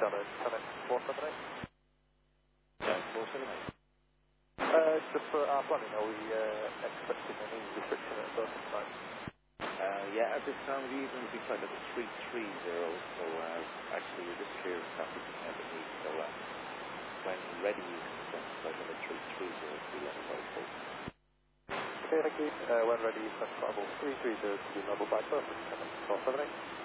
Channel 478. Yeah, 478. Just for our planning, are we expecting any restriction at certain times? Yeah, at this time of the evening we tried at the 330, so actually we're just clear of traffic underneath, so when ready you can send us out on the 330 to be level by post. Okay, thank you. When ready, press level 330 to be level by person. 478.